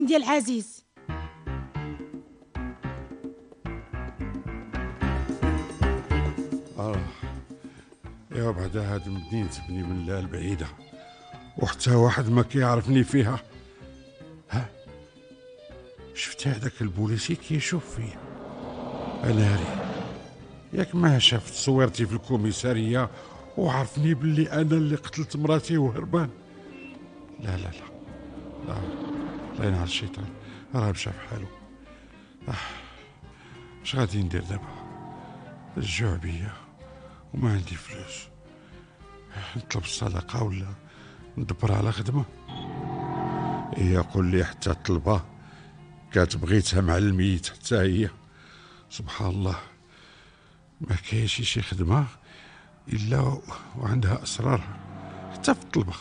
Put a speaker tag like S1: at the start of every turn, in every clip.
S1: ديال عزيز.
S2: يا بعدا هاد المدينة تبني من الله البعيدة وحتى واحد ما كيعرفني فيها. ها شفت هذاك البوليسي كيشوف فيا ناري، ياك ما شافت صورتي في الكوميسارية وعرفني باللي انا اللي قتلت مراتي وهربان. لا لا لا لا, لا ينهار الشيطان، راه مشى بحالو. اش غادي ندير دابا؟ الجوع بيا وما عندي فلوس، نطلب الصدقة ولا ندبر على خدمة؟ قول لي حتى الطلبة كتبغيتها مع الميت حتى هي. سبحان الله، ما كاينش شي خدمة إلا وعندها أسرارها حتى في الطلبة.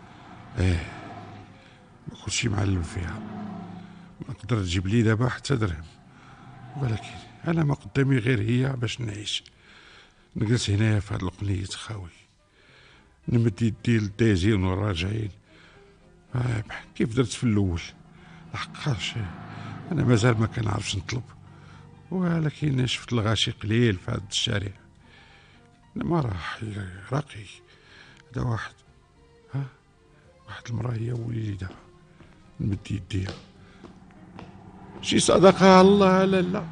S2: ما كلشي معلم فيها، ما نقدر تجيب لي دابا حتى درهم، ولكن أنا ما قدامي غير هي باش نعيش. نجلس هنايا في هاد القنية خاوي، نمد يدي للدايزين والراجعين كيف درت في الأول. لحقاش أنا مازال ما كنعرفش نطلب، ولكن شفت الغاشي قليل في هاد الشارع. أنا ما راح راقي هذا واحد المرأة هي وليدة، نمد يديها شي صدقة الله. لا لا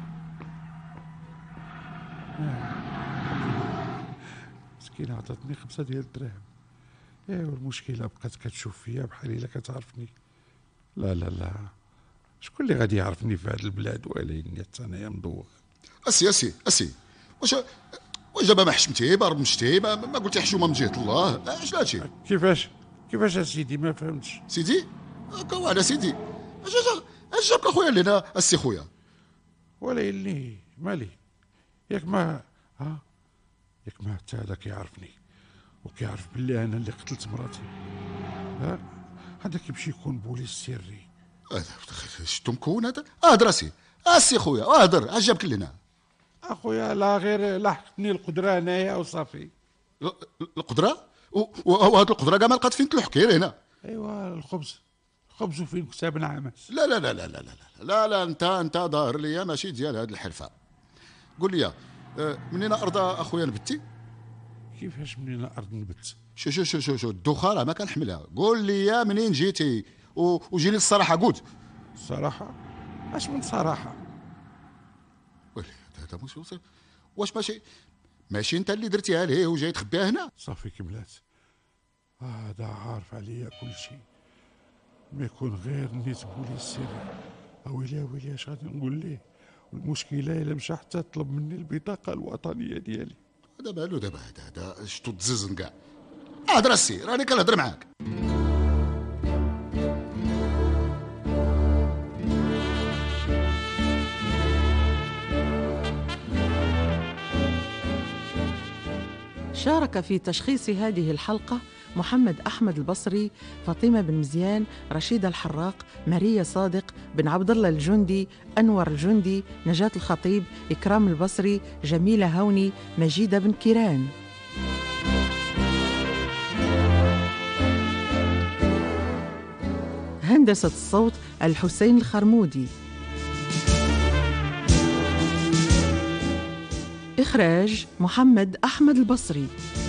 S2: مسكينة عطاتني 5 ديال الدراهم. والمشكلة بقات كتشوف فيا بحال الا كتعرفني. لا لا لا، شكون اللي غادي يعرفني في هذه البلاد ويلي حتى انايا مدوخ.
S3: اسي واش دابا ما حشمتي ما رمشتي ما قلتي حشومه من جهه الله؟ اش هادشي؟
S2: كيفاش اسيدي؟ ما فهمتش.
S3: سيدي هكا على سيدي. اش جابك اخويا لهنا السي خويا؟
S2: ولا يلي مالي، ياك ما حتى هذا كيعرفني وكيعرف باللي انا اللي قتلت مراتي. هذا كيمشي يكون بوليس سري.
S3: شتو مكون هذا؟ دراسي السي خويا هضر، اش جابك لهنا؟
S2: اخويا لا غير لحقتني القدره هنايا وصافي.
S3: القدره؟ وهاد القدره كاع ما لقات فين تلحكي هنا.
S2: ايوا الخبز وفين كتاب نعمس.
S3: لا لا لا لا لا لا لا انت ظاهر ليا ماشي ديال هاد الحرفه. قول لي منين ارض اخويا نبتي؟
S2: كيفاش منين ارض نبت؟
S3: شو الدوخه راه ما كنحملها. قول لي منين جيتي وجيني الصراحه. قلت
S2: الصراحه؟ اش من صراحه؟
S3: هذا واش ماشي انت اللي درتيها ليه وجاي تخبيها هنا؟
S2: صافي كملات. هذا عارف عليا كل شيء، ما يكون غير نيت بوليس سري. ويلي اش غادي نقول ليه؟ والمشكله الا مشى حتى طلب مني البطاقه الوطنيه ديالي.
S3: هذا مالو دابا؟ هذا شتو تززن كاع. هضر السي، راني كنهضر معاك.
S4: شارك في تشخيص هذه الحلقة محمد أحمد البصري، فاطمة بن مزيان، رشيدة الحراق، ماريا صادق، بن عبد الله الجندي، أنور الجندي، نجاة الخطيب، إكرام البصري، جميلة هوني، مجيدة بن كيران. هندسة الصوت الحسين الخرمودي. إخراج محمد أحمد البصري.